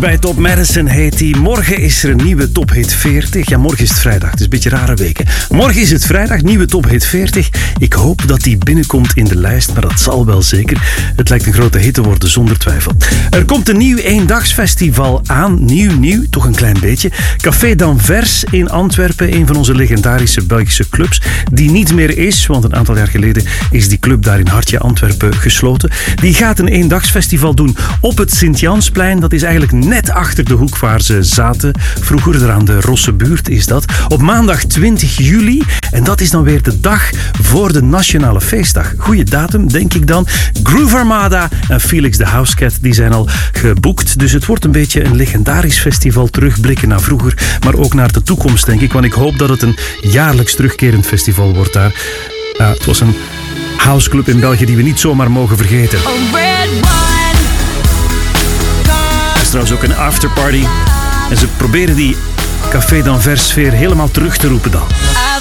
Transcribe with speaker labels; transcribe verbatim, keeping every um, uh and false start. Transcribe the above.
Speaker 1: bij Top Madison heet hij. Morgen is er een nieuwe Top Hit veertig. Ja, morgen is het vrijdag. Het is een beetje een rare week. Hè? Morgen is het vrijdag, nieuwe Top Hit veertig. Ik hoop dat die binnenkomt in de lijst, maar dat zal wel zeker. Het lijkt een grote hit te worden, zonder twijfel. Er komt een nieuw eendagsfestival aan. Nieuw, nieuw, toch een klein beetje. Café d'Anvers in Antwerpen, een van onze legendarische Belgische clubs, die niet meer is, want een aantal jaar geleden is die club daar in Hartje Antwerpen gesloten. Die gaat een eendagsfestival doen op het Sint-Jansplein. Dat is eigenlijk net achter de hoek waar ze zaten. Vroeger, er aan de Rossebuurt is dat. Op maandag twintig juli. En dat is dan weer de dag voor de Nationale Feestdag. Goeie datum, denk ik dan. Groove Armada en Felix de Housecat, die zijn al geboekt. Dus het wordt een beetje een legendarisch festival. Terugblikken naar vroeger, maar ook naar de toekomst, denk ik. Want ik hoop dat het een jaarlijks terugkerend festival wordt daar. Uh, het was een houseclub in België die we niet zomaar mogen vergeten. Er is trouwens ook een afterparty. En ze proberen die Café d'Anvers sfeer helemaal terug te roepen dan.